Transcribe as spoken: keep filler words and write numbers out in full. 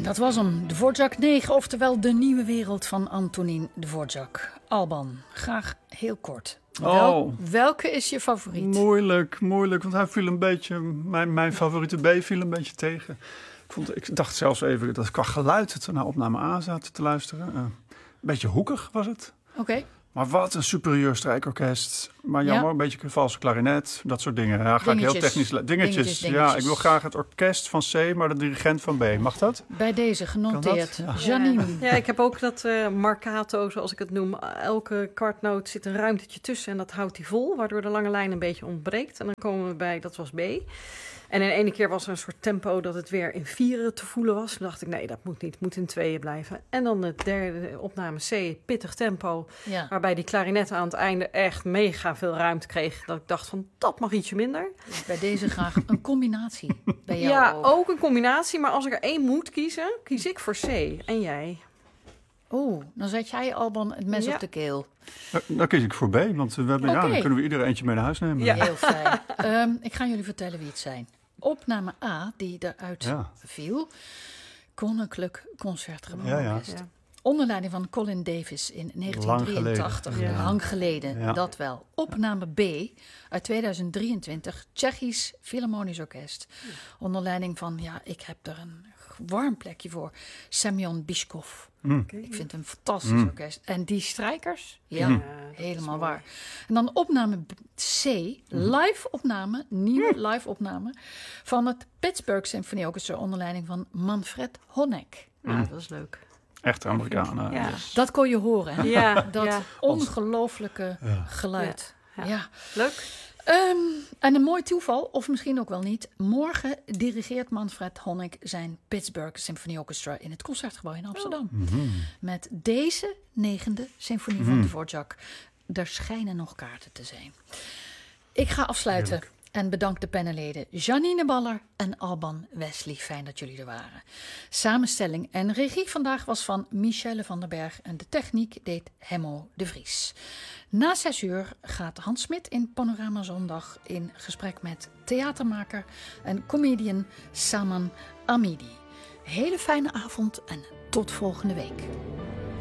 En dat was hem, Dvorak negen, oftewel de nieuwe wereld van Antonín Dvorak. Alban, graag heel kort. Wel, Oh. Welke is je favoriet? Moeilijk, moeilijk, want hij viel een beetje, mijn, mijn favoriete B viel een beetje tegen. Ik, vond, ik dacht zelfs even dat ik qua geluid het naar opname A zat te luisteren. Uh, een beetje hoekig was het. Oké. Okay. Maar wat een superieur strijkorkest. Maar jammer, ja. een beetje een valse klarinet, dat soort dingen. Ja, ga dingetjes. ik heel technisch... Dingetjes. Dingetjes, dingetjes. Ja, ik wil graag het orkest van C, maar de dirigent van B. Mag dat? Bij deze genoteerd. Ja. Janine. Ja, ik heb ook dat uh, marcato, zoals ik het noem. Elke kwartnoot zit een ruimtetje tussen en dat houdt hij vol, waardoor de lange lijn een beetje ontbreekt. En dan komen we bij, dat was B. En in de ene keer was er een soort tempo dat het weer in vieren te voelen was. Toen dacht ik, nee, dat moet niet. Het moet in tweeën blijven. En dan de derde opname C, pittig tempo. Ja. Waarbij die klarinet aan het einde echt mega veel ruimte kreeg. Dat ik dacht van, dat mag ietsje minder. Bij deze graag een combinatie. Bij jou ja, ook. ook een combinatie. Maar als ik er één moet kiezen, kies ik voor C. En jij? Oeh, dan zet jij, Alban, het mes ja. op de keel. Dan, dan kies ik voor B, want we hebben, okay. ja, dan kunnen we ieder eentje mee naar huis nemen. Ja. Heel fijn. um, ik ga jullie vertellen wie het zijn. Opname A, die eruit ja. viel. Koninklijk Concertgebouw ja, ja. ja. Onder leiding van Colin Davis in negentien drieëntachtig. Lang geleden. Ja. Lang geleden, ja. dat wel. Opname B uit tweeduizend drieëntwintig. Tsjechisch Philharmonisch Orkest. Ja. Onder leiding van, ja, ik heb er een warm plekje voor. Semyon Biskov. Mm. Okay. Ik vind het een fantastisch mm. orkest. En die strijkers, ja, mm. helemaal waar. En dan opname C, live opname, nieuwe live opname van het Pittsburgh Symphony Orchestra onder leiding van Manfred Honeck. Ja, mm. dat is leuk. Echte Amerikanen. Ja. Yes. Dat kon je horen, hè? Ja, dat ja. ongelooflijke ja. geluid. Ja. Ja. Ja. Leuk. Um, en een mooi toeval, of misschien ook wel niet. Morgen dirigeert Manfred Honeck zijn Pittsburgh Symphony Orchestra in het Concertgebouw in Amsterdam. Oh. Mm-hmm. Met deze negende symfonie mm-hmm. van Dvorak. Er schijnen nog kaarten te zijn. Ik ga afsluiten. Heerlijk. En bedank de panelleden Janine Baller en Alban Wesley. Fijn dat jullie er waren. Samenstelling en regie vandaag was van Michelle van der Berg. En de techniek deed Hemmo de Vries. Na zes uur gaat Hans Smit in Panorama Zondag in gesprek met theatermaker en comedian Saman Amidi. Hele fijne avond en tot volgende week.